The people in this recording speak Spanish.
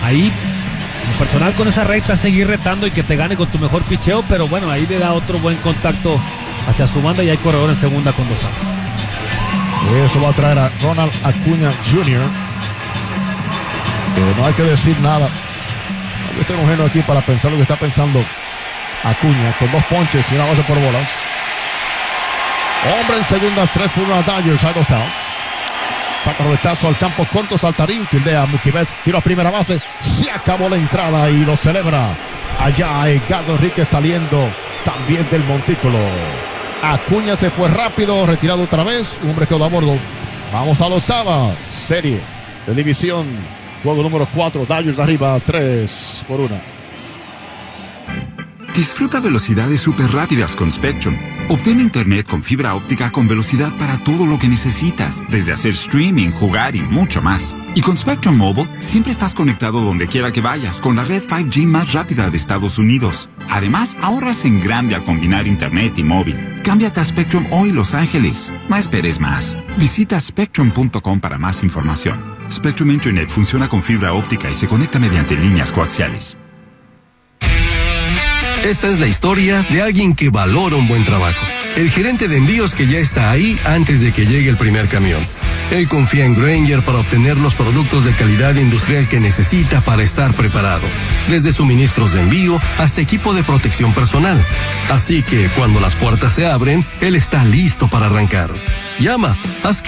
ahí, en personal con esa recta, seguir retando y que te gane con tu mejor picheo, pero bueno, ahí le da otro buen contacto hacia su banda y hay corredor en segunda con 2 outs. Eso va a traer a Ronald Acuña Jr., que no hay que decir nada. Hay que ser un genio aquí para pensar lo que está pensando Acuña, con 2 ponches y una base por bolas. Hombre en segunda, 3-1 Dodgers, hay 2 outs. Saca rechazo al campo corto, Saltarín, fildea Mookie Betts, tiro a primera base, se acabó la entrada y lo celebra allá Edgardo Enríquez saliendo también del montículo. Acuña se fue rápido, retirado otra vez, un hombre quedó a bordo. Vamos a la octava serie de división, juego número 4, Dodgers arriba 3-1. Disfruta velocidades súper rápidas con Spectrum. Obtén internet con fibra óptica con velocidad para todo lo que necesitas, desde hacer streaming, jugar y mucho más. Y con Spectrum Mobile, siempre estás conectado donde quiera que vayas, con la red 5G más rápida de Estados Unidos. Además, ahorras en grande al combinar internet y móvil. Cámbiate a Spectrum hoy, Los Ángeles. No esperes más. Visita spectrum.com para más información. Spectrum Internet funciona con fibra óptica y se conecta mediante líneas coaxiales. Esta es la historia de alguien que valora un buen trabajo. El gerente de envíos que ya está ahí antes de que llegue el primer camión. Él confía en Grainger para obtener los productos de calidad industrial que necesita para estar preparado. Desde suministros de envío hasta equipo de protección personal. Así que cuando las puertas se abren, él está listo para arrancar. Llama, haz que